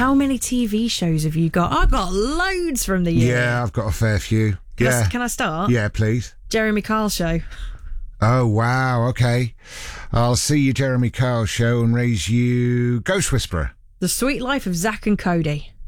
How many TV shows have you got? I've got loads from the year. Yeah, I've got a fair few. Can I start? Yeah, please. Jeremy Kyle Show. Oh, wow, okay. I'll see you, Jeremy Kyle Show, and raise you Ghost Whisperer. The Sweet Life of Zack and Cody.